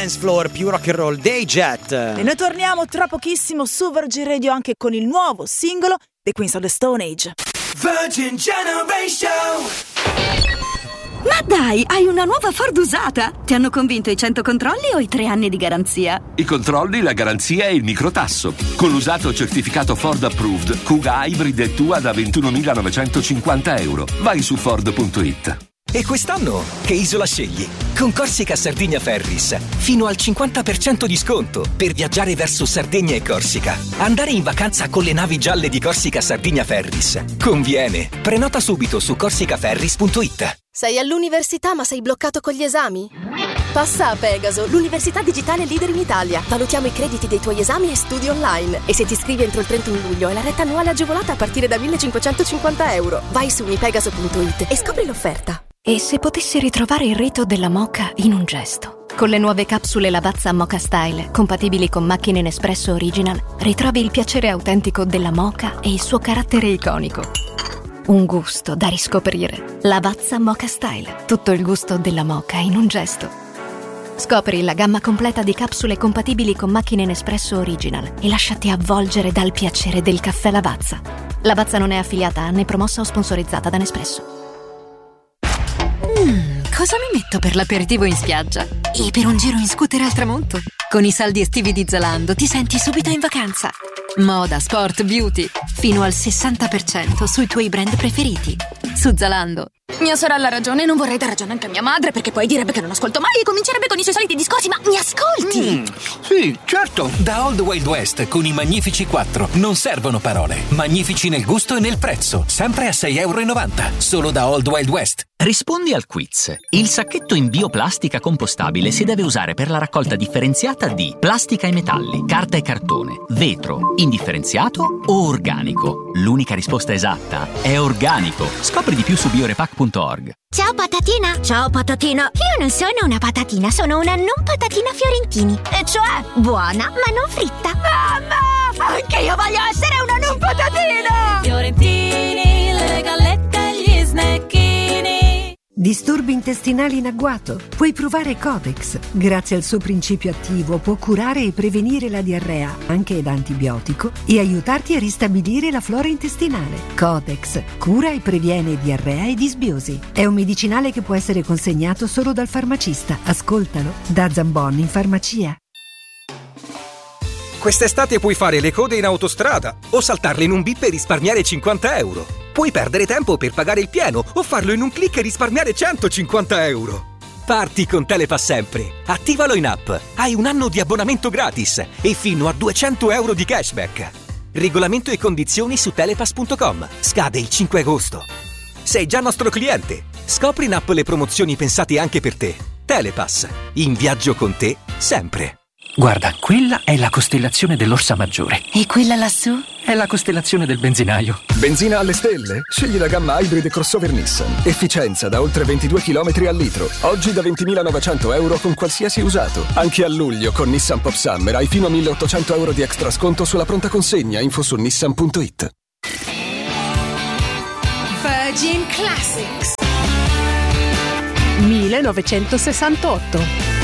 dance floor, più rock and roll dei Jet. E noi torniamo tra pochissimo su Virgin Radio anche con il nuovo singolo The Queens of the Stone Age. Virgin Generation. Ma dai, hai una nuova Ford usata? Ti hanno convinto i 100 controlli o i 3 anni di garanzia? I controlli, la garanzia e il microtasso. Con l'usato certificato Ford Approved, Kuga Hybrid è tua da €21.950. Vai su Ford.it. E quest'anno che isola scegli? Con Corsica Sardigna Ferris fino al 50% di sconto per viaggiare verso Sardegna e Corsica. Andare in vacanza con le navi gialle di Corsica Sardigna Ferris conviene. Prenota subito su corsicaferris.it. Sei all'università ma sei bloccato con gli esami? Passa a Pegaso, l'università digitale leader in Italia. Valutiamo i crediti dei tuoi esami e studi online. E se ti iscrivi entro il 31 luglio hai la retta annuale agevolata a partire da €1.550. Vai su unipegaso.it e scopri l'offerta. E se potessi ritrovare il rito della moka in un gesto? Con le nuove capsule Lavazza Moka Style, compatibili con macchine Nespresso Original, ritrovi il piacere autentico della moka e il suo carattere iconico. Un gusto da riscoprire. Lavazza Moka Style, tutto il gusto della moka in un gesto. Scopri la gamma completa di capsule compatibili con macchine Nespresso Original e lasciati avvolgere dal piacere del caffè Lavazza. Lavazza non è affiliata né promossa o sponsorizzata da Nespresso. Cosa mi metto per l'aperitivo in spiaggia? E per un giro in scooter al tramonto? Con i saldi estivi di Zalando ti senti subito in vacanza. Moda, sport, beauty, fino al 60% sui tuoi brand preferiti. Su Zalando. Mia sorella ha ragione, non vorrei dar ragione anche a mia madre, perché poi direbbe che non ascolto mai e comincerebbe con i suoi soliti discorsi, ma mi ascolti? Sì, certo. Da Old Wild West con i Magnifici 4 non servono parole. Magnifici nel gusto e nel prezzo, sempre a €6,90. Solo da Old Wild West. Rispondi al quiz. Il sacchetto in bioplastica compostabile si deve usare per la raccolta differenziata di plastica e metalli, carta e cartone, vetro, indifferenziato o organico. L'unica risposta esatta è organico. Scopri di più su biorepack.org. Ciao patatina! Ciao patatina! Io non sono una patatina, sono una non patatina Fiorentini. E cioè? Buona, ma non fritta. Mamma! Anche io voglio essere una non patatina! Fiorentini, le gallette e gli snecchini. Disturbi intestinali in agguato? Puoi provare Codex. Grazie al suo principio attivo può curare e prevenire la diarrea, anche da antibiotico, e aiutarti a ristabilire la flora intestinale. Codex cura e previene diarrea e disbiosi. È un medicinale che può essere consegnato solo dal farmacista. Ascoltalo da Zambon in farmacia. Quest'estate puoi fare le code in autostrada o saltarle in un bip e risparmiare €50. Puoi perdere tempo per pagare il pieno o farlo in un click e risparmiare €150. Parti con Telepass sempre. Attivalo in app. Hai un anno di abbonamento gratis e fino a €200 di cashback. Regolamento e condizioni su telepass.com. Scade il 5 agosto. Sei già nostro cliente. Scopri in app le promozioni pensate anche per te. Telepass. In viaggio con te sempre. Guarda, quella è la costellazione dell'Orsa Maggiore. E quella lassù? È la costellazione del benzinaio. Benzina alle stelle? Scegli la gamma Hybrid e crossover Nissan. Efficienza da oltre 22 km al litro. Oggi da €20.900 con qualsiasi usato. Anche a luglio con Nissan Pop Summer hai fino a €1.800 di extra sconto sulla pronta consegna. Info su nissan.it. Virgin Classics 1968.